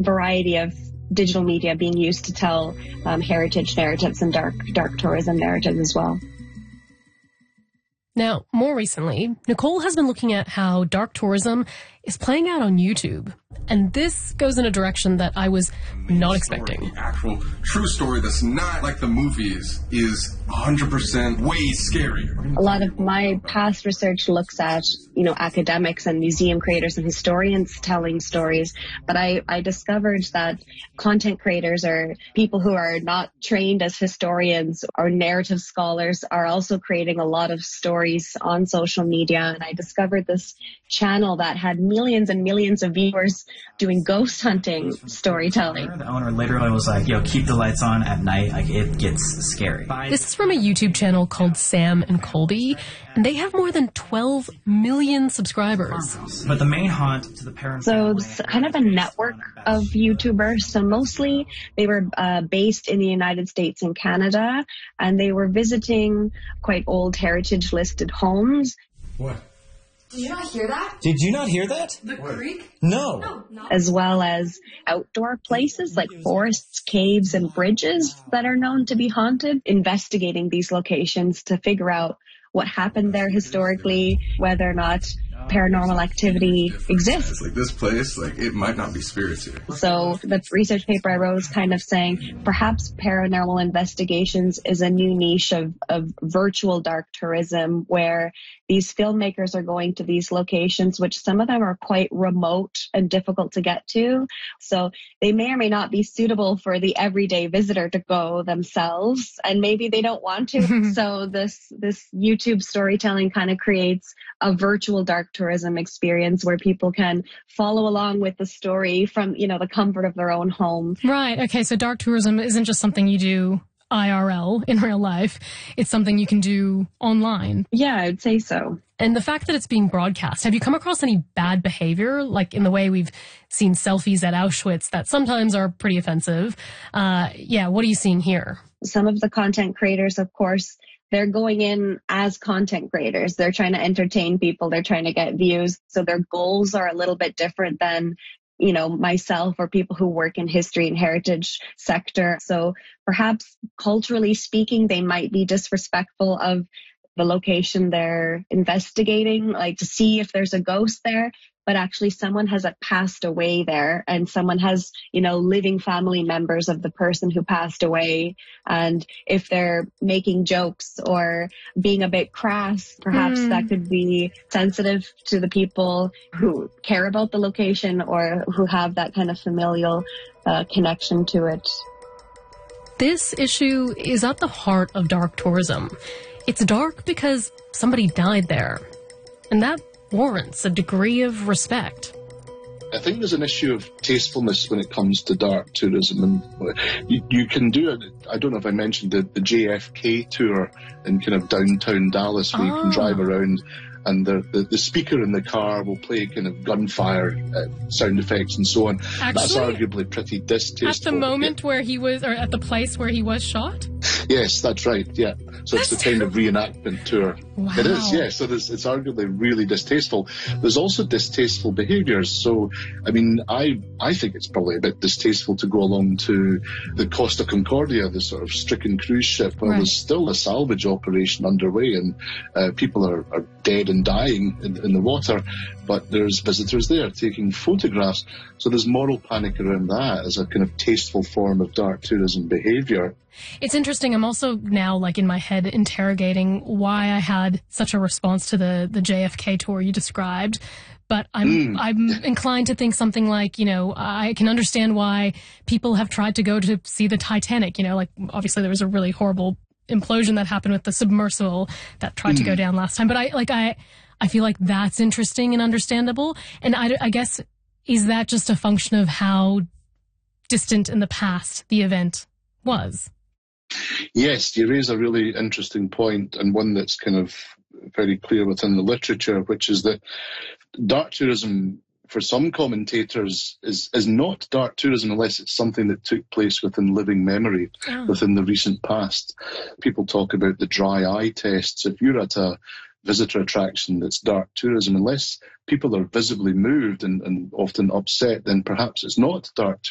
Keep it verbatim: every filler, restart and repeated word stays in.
variety of digital media being used to tell um, heritage narratives and dark dark tourism narratives as well. Now, more recently, Nicole has been looking at how dark tourism is playing out on YouTube. And this goes in a direction that I was not expecting. The actual true story that's not like the movies is one hundred percent way scarier. A lot of my past research looks at, you know, academics and museum creators and historians telling stories. But I, I discovered that content creators or people who are not trained as historians or narrative scholars are also creating a lot of stories on social media. And I discovered this channel that had millions and millions of viewers doing ghost hunting storytelling. The owner literally was like, yo, keep the lights on at night, like it gets scary. This is from a YouTube channel called Sam and Colby, and they have more than twelve million subscribers. But the main haunt to the parents... So it's kind of a network of YouTubers. So mostly they were uh, based in the United States and Canada, and they were visiting quite old heritage listed homes. What? Did you not hear that? Did you not hear that? The creek? No. No, not. As well as outdoor places like forests, caves, and bridges that are known to be haunted, investigating these locations to figure out what happened there historically, whether or not paranormal activity exists. Like this place, like it might not be spirits here. So the research paper I wrote was kind of saying perhaps paranormal investigations is a new niche of, of virtual dark tourism where these filmmakers are going to these locations, which some of them are quite remote and difficult to get to. So they may or may not be suitable for the everyday visitor to go themselves, and maybe they don't want to. So this, this YouTube storytelling kind of creates a virtual dark tourism experience where people can follow along with the story from, you know, the comfort of their own home. Right. Okay. So dark tourism isn't just something you do I R L in real life. It's something you can do online. Yeah, I'd say so. And the fact that it's being broadcast, have you come across any bad behavior, like in the way we've seen selfies at Auschwitz that sometimes are pretty offensive? Uh, yeah. What are you seeing here? Some of the content creators, of course, they're going in as content creators. They're trying to entertain people. They're trying to get views. So their goals are a little bit different than, you know, myself or people who work in history and heritage sector. So perhaps culturally speaking, they might be disrespectful of the location they're investigating, like to see if there's a ghost there. But actually someone has passed away there and someone has, you know, living family members of the person who passed away. And if they're making jokes or being a bit crass, perhaps mm. that could be sensitive to the people who care about the location or who have that kind of familial uh, connection to it. This issue is at the heart of dark tourism. It's dark because somebody died there. And that warrants a degree of respect. I think there's an issue of tastefulness when it comes to dark tourism, and you, you can do it. I don't know if I mentioned the, the J F K tour in kind of downtown Dallas, where oh. you can drive around and the, the, the speaker in the car will play kind of gunfire uh, sound effects and so on. Actually, that's arguably pretty distasteful. At the moment yeah. where he was, or at the place where he was shot? Yes, that's right, yeah. So that's it's the kind of reenactment tour. Wow. It is, yeah. So it's, it's arguably really distasteful. There's also distasteful behaviours. So, I mean, I I think it's probably a bit distasteful to go along to the Costa Concordia, the sort of stricken cruise ship, where right. there's still a salvage operation underway and uh, people are, are dead and dying in, in the water, but there's visitors there taking photographs. So there's moral panic around that as a kind of tasteful form of dark tourism behaviour. It's interesting. I'm also now, like, in my head interrogating why I had such a response to the, the J F K tour you described. But I'm mm. I'm inclined to think something like, you know, I can understand why people have tried to go to see the Titanic. You know, like, obviously there was a really horrible implosion that happened with the submersible that tried mm. to go down last time. But I, like, I, I feel like that's interesting and understandable. And I, I guess, is that just a function of how distant in the past the event was? Yes, you raise a really interesting point, and one that's kind of very clear within the literature, which is that dark tourism, for some commentators, is, is not dark tourism unless it's something that took place within living memory, oh. within the recent past. People talk about the dry eye tests. If you're at a visitor attraction that's dark tourism, unless people are visibly moved and, and often upset, then perhaps it's not dark tourism.